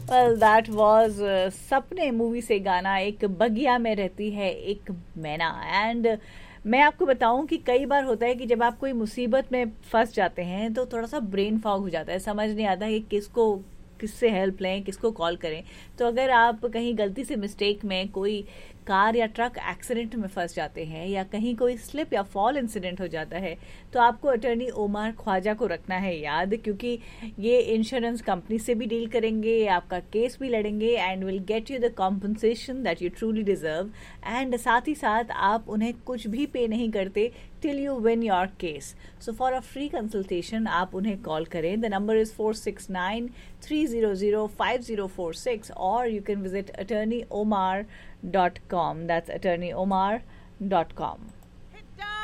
Well that was सपने movie से गाना, एक बगिया में रहती है एक मैना। एंड मैं आपको बताऊं कि कई बार होता है कि जब आप कोई मुसीबत में फंस जाते हैं तो थोड़ा सा ब्रेन फॉग हो जाता है, समझ नहीं आता कि किससे हेल्प लें, किसको कॉल करें। तो अगर आप कहीं गलती से मिस्टेक में कोई कार या ट्रक एक्सीडेंट में फंस जाते हैं या कहीं कोई स्लिप या फॉल इंसिडेंट हो जाता है, तो आपको अटर्नी ओमार ख्वाजा को रखना है याद, क्योंकि ये इंश्योरेंस कंपनी से भी डील करेंगे, आपका केस भी लड़ेंगे and will get you the compensation that you truly deserve. And साथ ही साथ आप उन्हें कुछ भी पे नहीं करते till you win your case. So for a free consultation आप उन्हें कॉल करें. The number is 469-300-5046 or you can visit attorneyomar.com. That's attorneyomar.com.